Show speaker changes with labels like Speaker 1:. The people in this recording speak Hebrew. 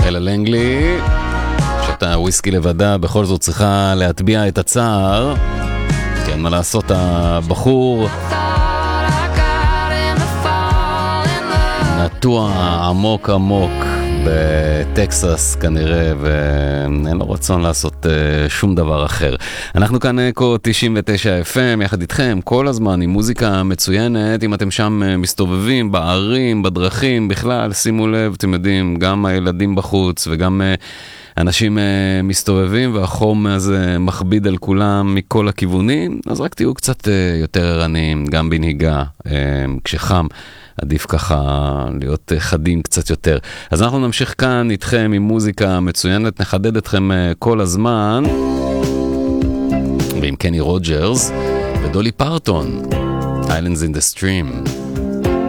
Speaker 1: אלה לנגלי, שאתה וויסקי לבדה בכל זאת צריכה להטביע את הצער. כן, מה לעשות, הבחור נטוע עמוק עמוק בטקסס כנראה, ואין לו רצון לעשות שום דבר אחר. אנחנו כאן אקו 99 FM יחד איתכם כל הזמן עם מוזיקה מצוינת. אם אתם שם מסתובבים בערים, בדרכים בכלל, שימו לב, אתם יודעים, גם הילדים בחוץ וגם אנשים מסתובבים והחום הזה מכביד על כולם מכל הכיוונים, אז רק תהיו קצת יותר ערניים, גם בנהיגה, כשחם עדיף ככה להיות חדים קצת יותר. אז אנחנו נמשיך כאן איתכם עם מוזיקה מצוינת, נחדד אתכם כל הזמן, ועם קני רוג'רס ודולי פרטון, Islands in the Stream.